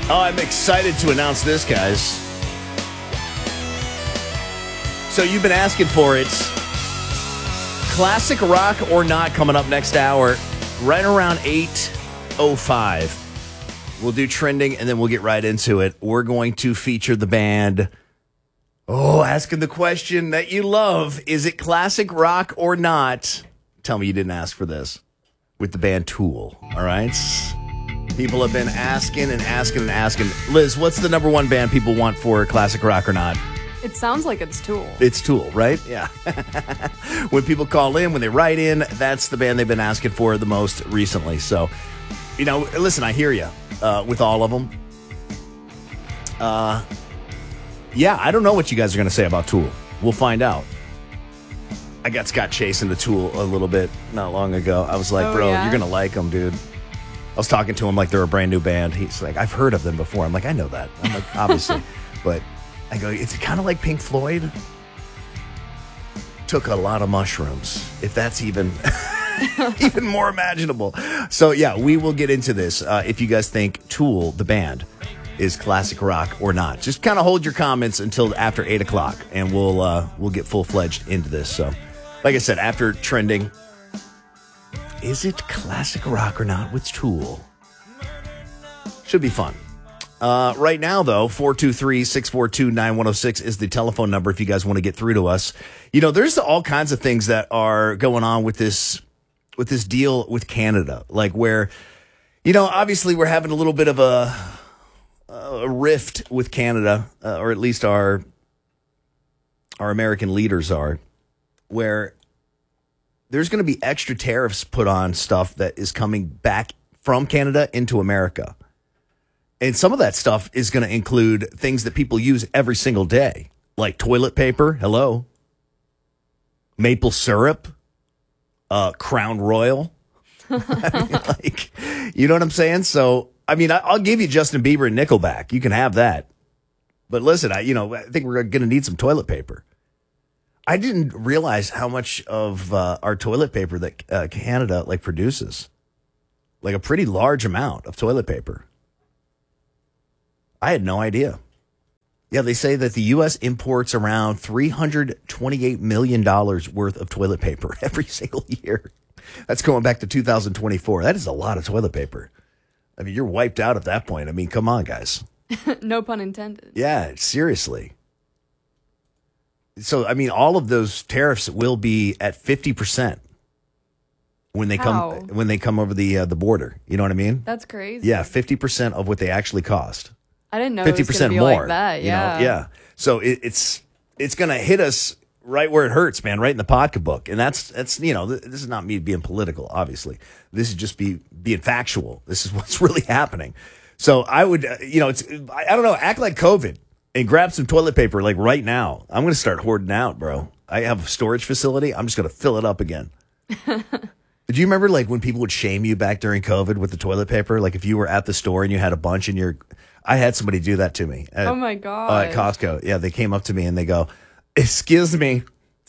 Oh, I'm excited to announce this, guys. So you've been asking for it. Classic rock or not coming up next hour, right around 8:05. We'll do trending, and then we'll get right into it. We're going to feature the band. Oh, asking the question that you love. Is it classic rock or not? Tell me you didn't ask for this. With the band Tool, all right? People have been asking and asking and asking. Liz, what's the number one band people want for classic rock or not? It sounds like it's Tool. It's Tool, right? Yeah. When people call in, when they write in, that's the band they've been asking for the most recently. So, listen, I hear you with all of them. Yeah, I don't know what you guys are going to say about Tool. We'll find out. I got Scott chasing the Tool a little bit not long ago. I was like, bro, yeah? You're going to like them, dude. I was talking to him like they're a brand new band. He's like, I've heard of them before. I'm like, I know that. I'm like, obviously. But I go, it's kind of like Pink Floyd. Took a lot of mushrooms, if that's even even more imaginable. So, yeah, we will get into this. If you guys think Tool, the band, is classic rock or not. Just kind of hold your comments until after 8 o'clock, and we'll get full-fledged into this. So, like I said, after trending, is it classic rock or not with Tool? Should be fun. Right now, though, 423-642-9106 is the telephone number if you guys want to get through to us. There's all kinds of things that are going on with this deal with Canada. Like where, obviously we're having a little bit of a rift with Canada, or at least our American leaders are, where there's going to be extra tariffs put on stuff that is coming back from Canada into America. And some of that stuff is going to include things that people use every single day, like toilet paper, hello, maple syrup, Crown Royal. You know what I'm saying? So, I'll give you Justin Bieber and Nickelback. You can have that. But listen, I think we're going to need some toilet paper. I didn't realize how much of our toilet paper that Canada produces, like a pretty large amount of toilet paper. I had no idea. Yeah, they say that the U.S. imports around $328 million worth of toilet paper every single year. That's going back to 2024. That is a lot of toilet paper. You're wiped out at that point. Come on, guys. No pun intended. Yeah, seriously. So, all of those tariffs will be at 50% when they come over the border. You know what I mean? That's crazy. Yeah, 50% of what they actually cost. I didn't know 50% it was gonna be more. Like that. Yeah. Yeah. So it's going to hit us right where it hurts, man, right in the pocketbook. And that's this is not me being political, obviously. This is just being factual. This is what's really happening. So I would, I don't know, act like COVID and grab some toilet paper right now. I'm going to start hoarding out, bro. I have a storage facility. I'm just going to fill it up again. Do you remember when people would shame you back during COVID with the toilet paper? If you were at the store and you had a bunch in I had somebody do that to me. Oh my God. At Costco. Yeah, they came up to me and they go, Excuse me.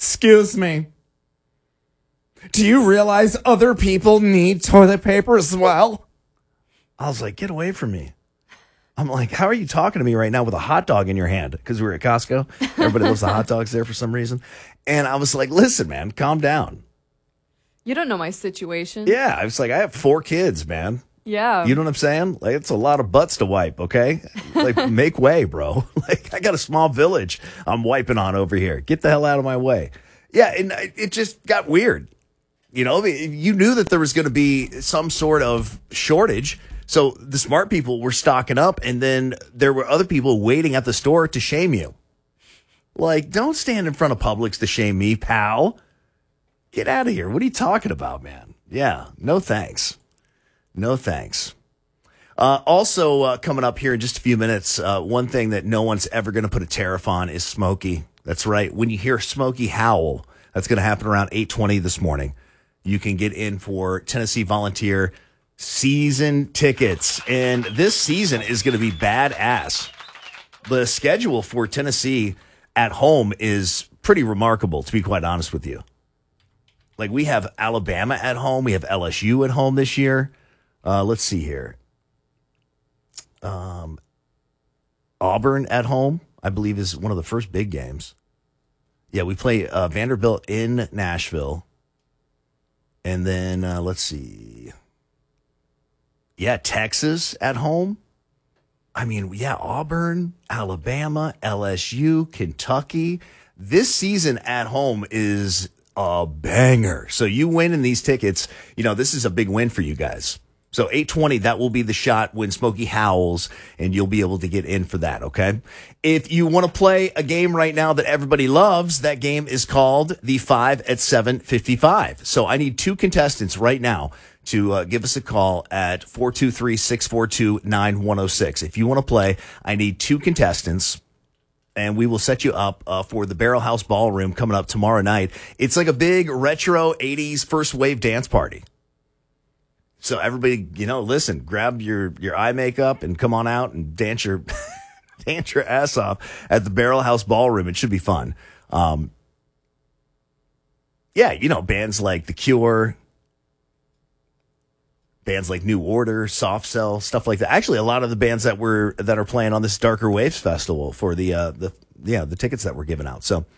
Do you realize other people need toilet paper as well? I was like, get away from me. I'm like, how are you talking to me right now with a hot dog in your hand? Because we were at Costco. Everybody loves the hot dogs there for some reason. And I was like, listen, man, calm down. You don't know my situation. Yeah, I was like, I have 4 kids, man. Yeah. You know what I'm saying? It's a lot of butts to wipe, okay? Make way, bro. I got a small village I'm wiping on over here. Get the hell out of my way. Yeah, and it just got weird. You knew that there was going to be some sort of shortage. So the smart people were stocking up, and then there were other people waiting at the store to shame you. Don't stand in front of Publix to shame me, pal. Get out of here. What are you talking about, man? Yeah, no thanks. No thanks. Also, coming up here in just a few minutes, one thing that no one's ever going to put a tariff on is Smokey. That's right. When you hear Smokey howl, that's going to happen around 8:20 this morning. You can get in for Tennessee Volunteer season tickets. And this season is going to be badass. The schedule for Tennessee at home is pretty remarkable, to be quite honest with you. We have Alabama at home. We have LSU at home this year. Let's see here. Auburn at home, I believe, is one of the first big games. Yeah, we play Vanderbilt in Nashville. And then, let's see. Yeah, Texas at home. I mean, yeah, Auburn, Alabama, LSU, Kentucky. This season at home is a banger. So you win in these tickets. This is a big win for you guys. So 8:20, that will be the shot when Smokey howls, and you'll be able to get in for that, okay? If you want to play a game right now that everybody loves, that game is called the 5 at 7:55. So I need 2 contestants right now to give us a call at 423-642-9106. If you want to play, I need 2 contestants, and we will set you up for the Barrel House Ballroom coming up tomorrow night. It's like a big retro 80s first wave dance party. So everybody, listen, grab your eye makeup and come on out and dance your dance your ass off at the Barrel House Ballroom. It should be fun. Bands like The Cure, bands like New Order, Soft Cell, stuff like that. Actually, a lot of the bands that are playing on this Darker Waves Festival for the tickets that we're giving out. So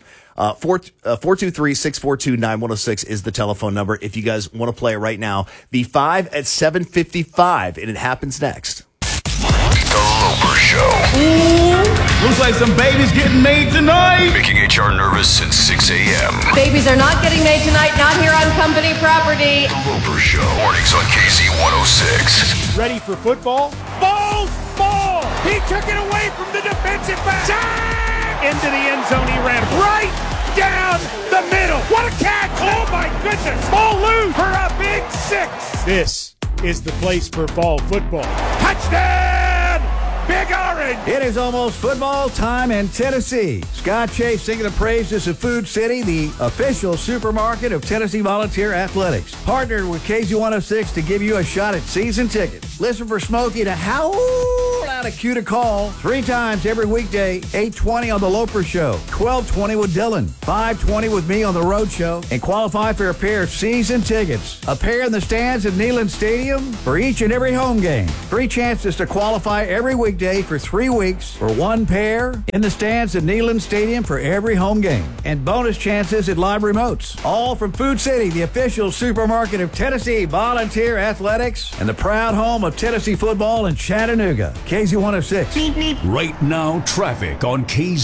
423-642-9106 is the telephone number if you guys want to play right now. The 5 at 7:55, and it happens next. The Loper Show. Ooh, looks like some babies getting made tonight. Making HR nervous since 6 a.m. Babies are not getting made tonight, not here on company property. The Loper Show. Mornings on KZ 106. Ready for football? Ball! He took it away from the defensive back. Into the end zone, he ran right down the middle. What a catch! Oh my goodness! Ball loose for a big 6. This is the place for fall football. Touchdown! Big Orange! It is almost football time in Tennessee. Scott Chase singing the praises of Food City, the official supermarket of Tennessee Volunteer Athletics. Partnered with KZ106 to give you a shot at season tickets. Listen for Smokey to howl out a cue to call 3 times every weekday, 8:20 on The Loper Show, 12:20 with Dylan, 5:20 with me on The Road Show, and qualify for a pair of season tickets. A pair in the stands at Neyland Stadium for each and every home game. 3 chances to qualify every weekday for 3 weeks for 1 pair in the stands at Neyland Stadium for every home game. And bonus chances at live remotes. All from Food City, the official supermarket of Tennessee Volunteer Athletics and the proud home of Tennessee football in Chattanooga. KZ106. Right now, traffic on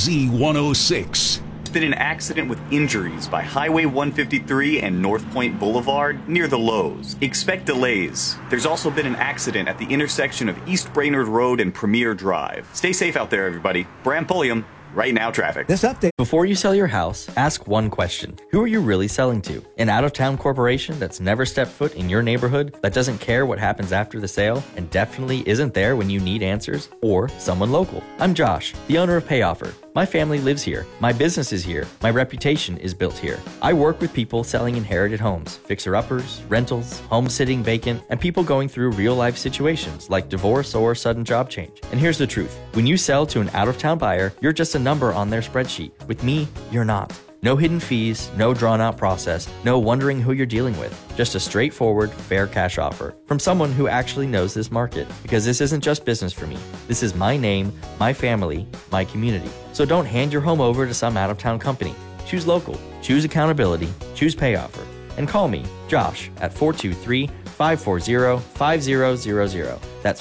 KZ106. There's been an accident with injuries by Highway 153 and North Point Boulevard near the Lowe's. Expect delays. There's also been an accident at the intersection of East Brainerd Road and Premier Drive. Stay safe out there, everybody. Bram Pulliam. Right now, traffic. This update. Before you sell your house, ask one question. Who are you really selling to? An out-of-town corporation that's never stepped foot in your neighborhood, that doesn't care what happens after the sale, and definitely isn't there when you need answers? Or someone local? I'm Josh, the owner of PayOffer. My family lives here. My business is here. My reputation is built here. I work with people selling inherited homes, fixer-uppers, rentals, home sitting vacant, and people going through real-life situations like divorce or sudden job change. And here's the truth. When you sell to an out-of-town buyer, you're just a number on their spreadsheet. With me, you're not. No hidden fees, no drawn-out process, no wondering who you're dealing with. Just a straightforward, fair cash offer from someone who actually knows this market. Because this isn't just business for me. This is my name, my family, my community. So don't hand your home over to some out-of-town company. Choose local, choose accountability, choose PayOffer. And call me, Josh, at 423-540-5000. That's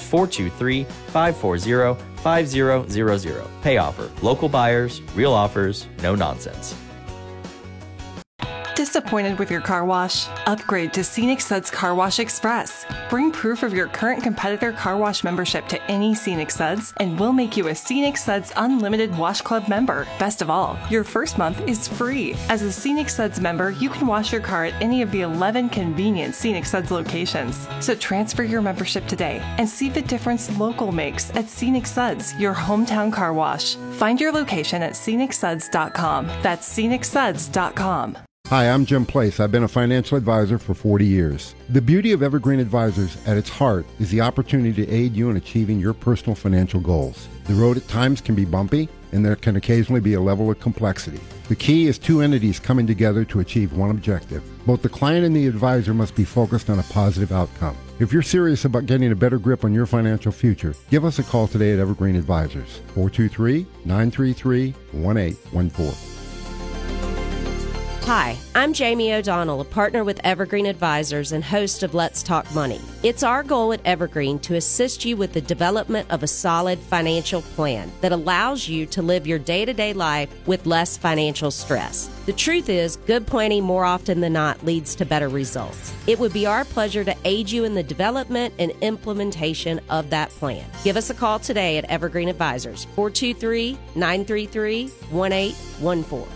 423-540-5000. PayOffer. Local buyers, real offers, no nonsense. Disappointed with your car wash? Upgrade to Scenic Suds Car Wash Express. Bring proof of your current competitor car wash membership to any Scenic Suds, and we'll make you a Scenic Suds Unlimited Wash Club member. Best of all, your first month is free. As a Scenic Suds member, you can wash your car at any of the 11 convenient Scenic Suds locations. So transfer your membership today and see the difference local makes at Scenic Suds, your hometown car wash. Find your location at scenicsuds.com. That's scenicsuds.com. Hi, I'm Jim Place. I've been a financial advisor for 40 years. The beauty of Evergreen Advisors at its heart is the opportunity to aid you in achieving your personal financial goals. The road at times can be bumpy, and there can occasionally be a level of complexity. The key is 2 entities coming together to achieve one objective. Both the client and the advisor must be focused on a positive outcome. If you're serious about getting a better grip on your financial future, give us a call today at Evergreen Advisors, 423-933-1814. Hi, I'm Jamie O'Donnell, a partner with Evergreen Advisors and host of Let's Talk Money. It's our goal at Evergreen to assist you with the development of a solid financial plan that allows you to live your day-to-day life with less financial stress. The truth is, good planning more often than not leads to better results. It would be our pleasure to aid you in the development and implementation of that plan. Give us a call today at Evergreen Advisors, 423-933-1814.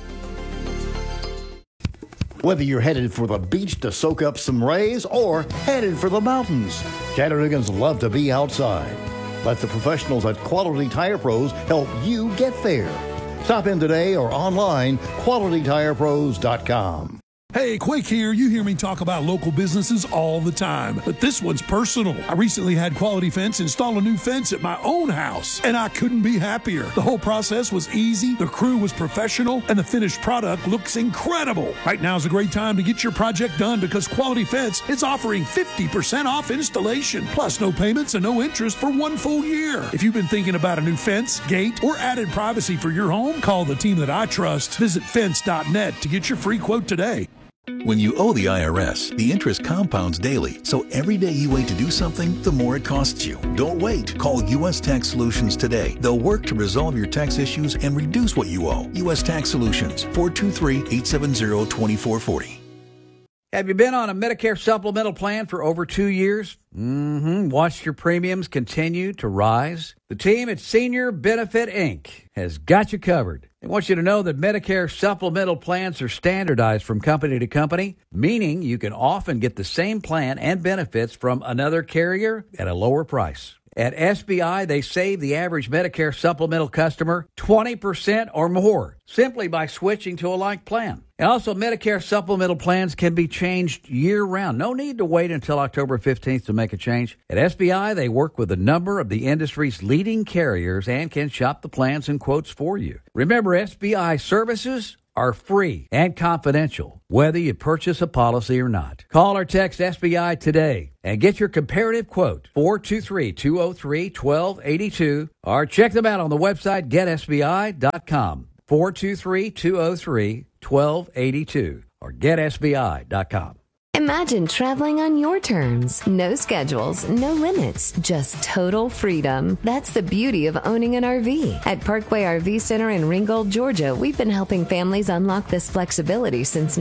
Whether you're headed for the beach to soak up some rays or headed for the mountains, Chattanoogan's love to be outside. Let the professionals at Quality Tire Pros help you get there. Stop in today or online, QualityTirePros.com. Hey, Quake here. You hear me talk about local businesses all the time, but this one's personal. I recently had Quality Fence install a new fence at my own house, and I couldn't be happier. The whole process was easy, the crew was professional, and the finished product looks incredible. Right now is a great time to get your project done because Quality Fence is offering 50% off installation, plus no payments and no interest for 1 full year. If you've been thinking about a new fence, gate, or added privacy for your home, call the team that I trust. Visit fence.net to get your free quote today. When you owe the IRS, the interest compounds daily, so every day you wait to do something, the more it costs you. Don't wait. Call U.S. Tax Solutions today. They'll work to resolve your tax issues and reduce what you owe. U.S. Tax Solutions, 423-870-2440. Have you been on a Medicare supplemental plan for over 2 years? Watched your premiums continue to rise? The team at Senior Benefit Inc. has got you covered. They want you to know that Medicare supplemental plans are standardized from company to company, meaning you can often get the same plan and benefits from another carrier at a lower price. At SBI, they save the average Medicare supplemental customer 20% or more simply by switching to a like plan. And also, Medicare supplemental plans can be changed year-round. No need to wait until October 15th to make a change. At SBI, they work with a number of the industry's leading carriers and can shop the plans and quotes for you. Remember, SBI services are free and confidential, whether you purchase a policy or not. Call or text SBI today and get your comparative quote, 423-203-1282, or check them out on the website getsbi.com, 423-203-1282, or getsbi.com. Imagine traveling on your terms. No schedules, no limits, just total freedom. That's the beauty of owning an RV. At Parkway RV Center in Ringgold, Georgia, we've been helping families unlock this flexibility since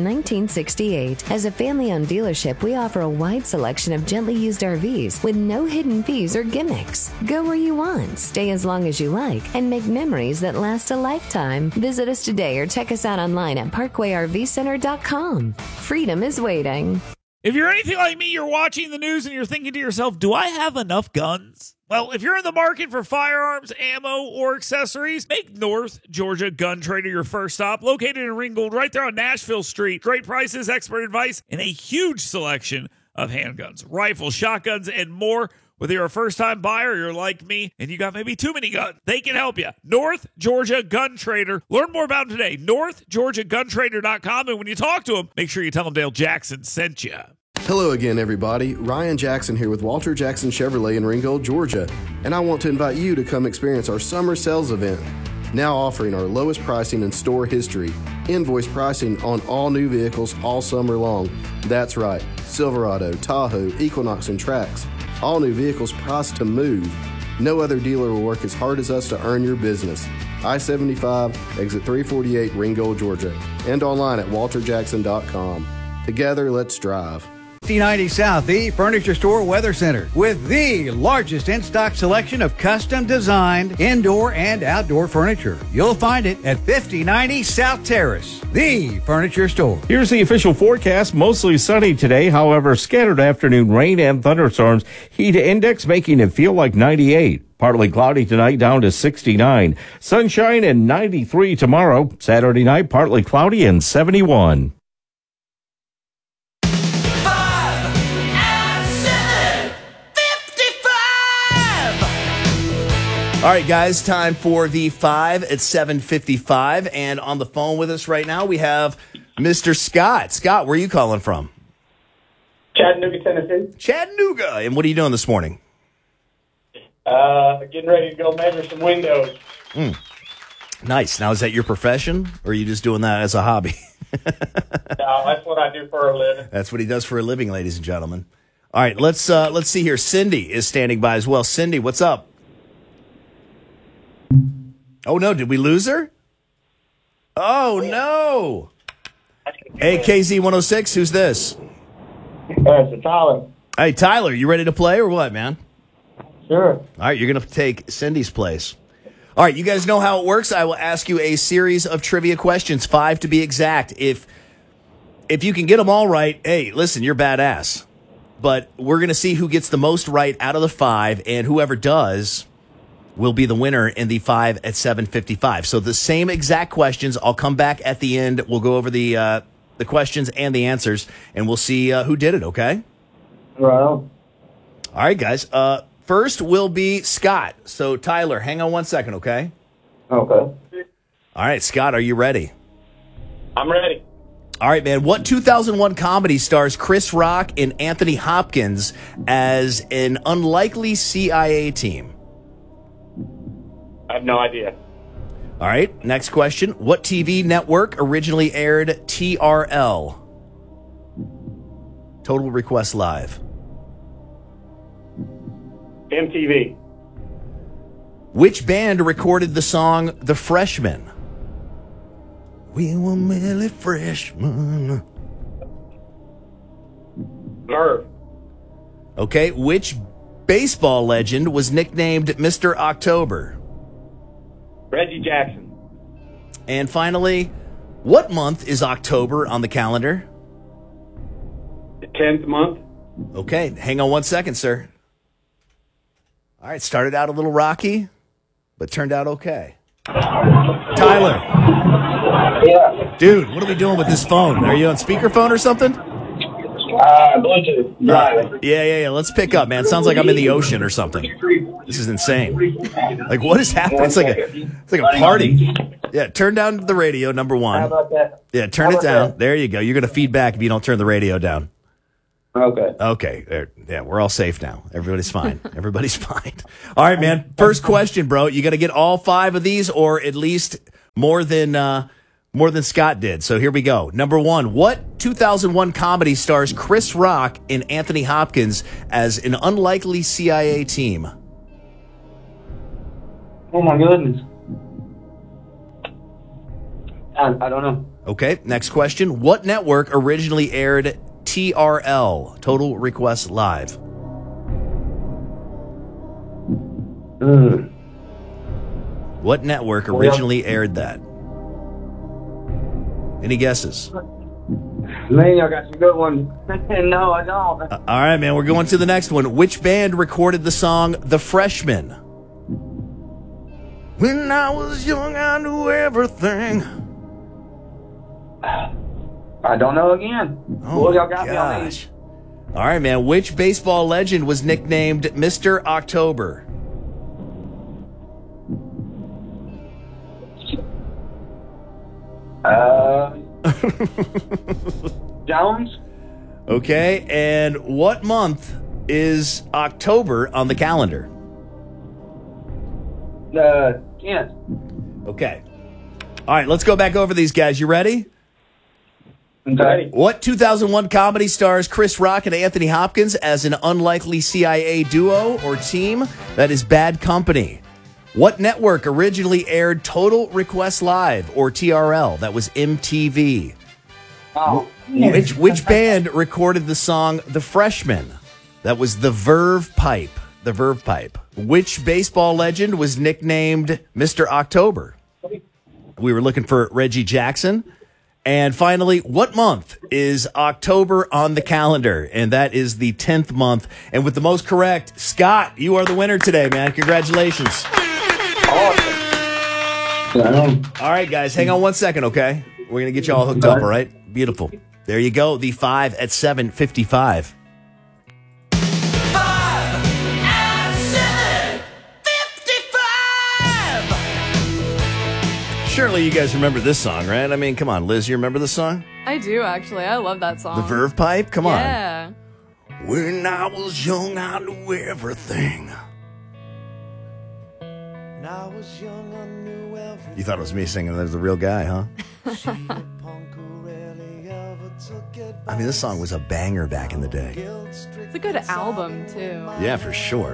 1968. As a family-owned dealership, we offer a wide selection of gently used RVs with no hidden fees or gimmicks. Go where you want, stay as long as you like, and make memories that last a lifetime. Visit us today or check us out online at parkway.rvcenter.com. Freedom is waiting. If you're anything like me, you're watching the news and you're thinking to yourself, do I have enough guns? Well, if you're in the market for firearms, ammo, or accessories, make North Georgia Gun Trader your first stop. Located in Ringgold, right there on Nashville Street. Great prices, expert advice, and a huge selection of handguns, rifles, shotguns, and more. Whether you're a first-time buyer or you're like me and you got maybe too many guns, they can help you. North Georgia Gun Trader. Learn more about them today. NorthGeorgiaGunTrader.com. And when you talk to them, make sure you tell them Dale Jackson sent you. Hello again, everybody. Ryan Jackson here with Walter Jackson Chevrolet in Ringgold, Georgia. And I want to invite you to come experience our summer sales event. Now offering our lowest pricing in store history. Invoice pricing on all new vehicles all summer long. That's right. Silverado, Tahoe, Equinox, and Trax. All new vehicles priced to move. No other dealer will work as hard as us to earn your business. I-75, exit 348, Ringgold, Georgia. And online at walterjackson.com. Together, let's drive. 5090 South, the Furniture Store Weather Center, with the largest in-stock selection of custom designed indoor and outdoor furniture. You'll find it at 5090 South Terrace, the Furniture Store. Here's the official forecast. Mostly sunny today. However, scattered afternoon rain and thunderstorms. Heat index making it feel like 98. Partly cloudy tonight, down to 69. Sunshine and 93 tomorrow. Saturday night, partly cloudy and 71. All right, guys, time for the 5 at 7:55. And on the phone with us right now, we have Mr. Scott. Scott, where are you calling from? Chattanooga, Tennessee. Chattanooga. And what are you doing this morning? Getting ready to go measure some windows. Nice. Now, is that your profession, or are you just doing that as a hobby? No, that's what I do for a living. That's what he does for a living, ladies and gentlemen. All right, let's see here. Cindy is standing by as well. Cindy, what's up? Oh, no, did we lose her? Oh, no. Hey, KZ106, who's this? It's Tyler. Hey, Tyler, you ready to play or what, man? Sure. All right, you're going to take Cindy's place. All right, you guys know how it works. I will ask you a series of trivia questions, 5 to be exact. If you can get them all right, hey, listen, you're badass. But we're going to see who gets the most right out of the 5, and whoever does will be the winner in the 5 at 7:55. So the same exact questions. I'll come back at the end. We'll go over the questions and the answers, and we'll see who did it, okay? Right on. All right, guys. First will be Scott. So, Tyler, hang on 1 second, okay? Okay. All right, Scott, are you ready? I'm ready. All right, man. What 2001 comedy stars Chris Rock and Anthony Hopkins as an unlikely CIA team? I have no idea. All right, next question. What TV network originally aired TRL? Total Request Live. MTV. Which band recorded the song The Freshman? We were merely freshmen. Verve. Okay, which baseball legend was nicknamed Mr. October? Reggie Jackson. And finally, what month is October on the calendar? The 10th month. Okay, hang on 1 second, sir. All right, started out a little rocky, but turned out okay. Tyler. Yeah. Dude, what are we doing with this phone? Are you on speakerphone or something? Bluetooth. Yeah. Let's pick up, man. Sounds like I'm in the ocean or something. This is insane. Like, what is happening? It's like a party. Yeah, turn down the radio, number one. How about that? Yeah, turn it down. There you go. You're going to feed back if you don't turn the radio down. Okay. Yeah, we're all safe now. Everybody's fine. Everybody's fine. All right, man. First question, bro. You got to get all 5 of these, or at least more than Scott did. So here we go. Number 1. What 2001 comedy stars Chris Rock and Anthony Hopkins as an unlikely CIA team? Oh my goodness. I don't know. Okay. Next question. What network originally aired TRL, Total Request Live? What network originally aired that? Any guesses? Man, y'all got some good ones. No, I don't. All right, man. We're going to the next one. Which band recorded the song The Freshman? When I was young, I knew everything. I don't know again. Oh, y'all got me on gosh. All right, man. Which baseball legend was nicknamed Mr. October? Jones. Okay, and what month is October on the calendar? 10th. Okay. All right, let's go back over these guys. You ready? I'm ready. What 2001 comedy stars Chris Rock and Anthony Hopkins as an unlikely CIA duo or team? That is Bad Company. What network originally aired Total Request Live, or TRL? That was MTV. Oh. Which band recorded the song The Freshman? That was the Verve Pipe. The Verve Pipe. Which baseball legend was nicknamed Mr. October? We were looking for Reggie Jackson. And finally, what month is October on the calendar? And that is the 10th month. And with the most correct, Scott, you are the winner today, man. Congratulations. Awesome. All right, guys, hang on 1 second, okay? We're going to get you all hooked up, all right? Beautiful. There you go, the 5 at 7:55. Surely you guys remember this song, right? I mean, come on, Liz, you remember this song? I do, actually. I love that song. The Verve Pipe? Come on. Yeah. When I was young, I knew everything. You thought it was me singing. That was the real guy, huh? I mean, this song was a banger back in the day. It's a good album, too. Yeah, for sure.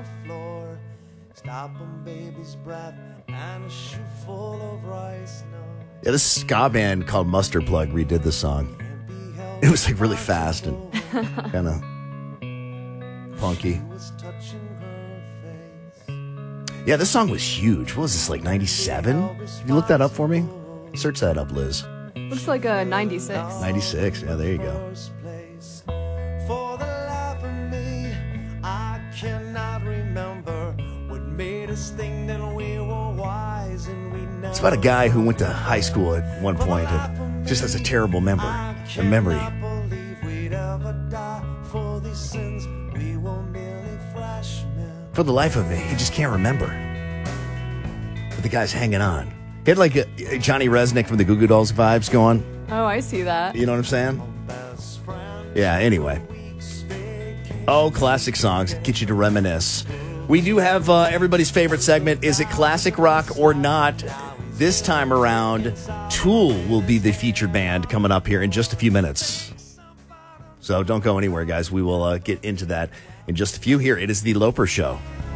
Yeah, this ska band called Mustard Plug redid this song. It was like really fast and kind of punky. Yeah, this song was huge. What was this, like 97? Can you look that up for me? Search that up, Liz. Looks like a 96. 96, yeah, there you go. It's about a guy who went to high school at one point and just has a terrible memory. For the life of me, he just can't remember. But the guy's hanging on. He had like a Johnny Resnick from the Goo Goo Dolls vibes going. Oh, I see that. You know what I'm saying? Yeah, anyway. Oh, classic songs get you to reminisce. We do have everybody's favorite segment, Is It Classic Rock or Not? This time around, Tool will be the featured band coming up here in just a few minutes. So don't go anywhere, guys. We will get into that in just a few. Here, it is the Loper Show.